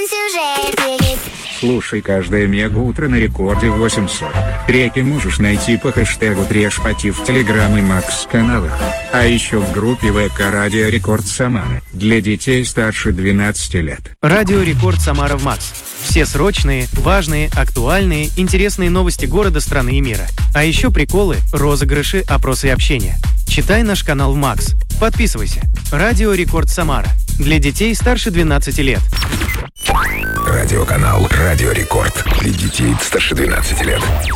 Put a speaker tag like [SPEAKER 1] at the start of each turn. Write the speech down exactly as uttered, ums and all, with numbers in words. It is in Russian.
[SPEAKER 1] сюжет.
[SPEAKER 2] Слушай каждое мега-утро на рекорде в восемь сорок. Треки можешь найти по хэштегу Трешпати в Телеграм и Макс каналах. А еще в группе ВК Радио Рекорд Самара для детей старше двенадцати лет.
[SPEAKER 3] Радио Рекорд Самара в Макс. Все срочные, важные, актуальные, интересные новости города, страны и мира. А еще приколы, розыгрыши, опросы и общение. Читай наш канал в Макс. Подписывайся. Радио Рекорд Самара. Для детей старше двенадцати лет.
[SPEAKER 4] Радиоканал Радио Рекорд. Для детей старше двенадцати лет.